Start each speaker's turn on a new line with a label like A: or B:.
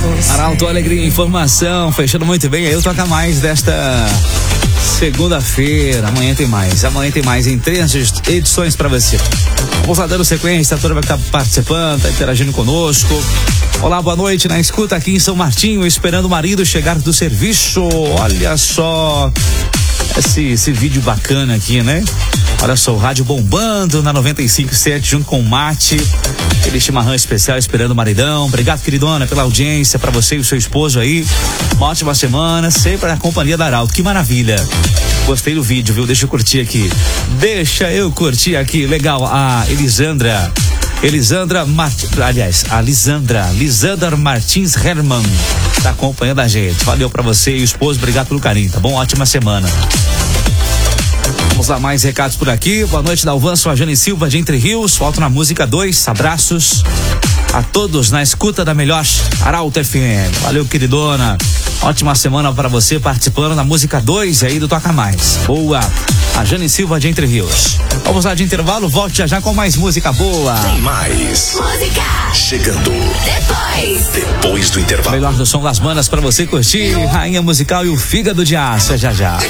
A: Arauto, alegria e informação, fechando muito bem aí o Toca Mais desta segunda-feira. Amanhã tem mais em 3 edições pra você. Vamos lá dando sequência, a turma vai estar participando, tá interagindo conosco. Olá, boa noite, na escuta aqui em São Martinho, esperando o marido chegar do serviço. Olha só esse vídeo bacana aqui, né? Olha só, o rádio bombando na 95.7 junto com o Mate. Aquele chimarrão especial esperando o maridão. Obrigado, queridona, pela audiência, pra você e o seu esposo aí. Uma ótima semana, sempre na companhia da Arauto. Que maravilha. Gostei do vídeo, viu? Deixa eu curtir aqui. Legal. A Lisandra Martins Herman tá acompanhando a gente. Valeu pra você e o esposo, obrigado pelo carinho, tá bom? Ótima semana. Vamos lá, mais recados por aqui. Boa noite, Dalvan, sou a Jane Silva de Entre Rios. Volto na música 2. Abraços a todos na escuta da melhor Arauto FM. Valeu, queridona. Ótima semana para você participando da música 2 aí do Toca Mais. Boa. A Jane Silva de Entre Rios. Vamos lá de intervalo, volte já com mais música boa.
B: Tem mais música chegando depois do intervalo.
A: Melhor do som das bandas para você curtir. Rainha musical e o Fígado de Aço. Já.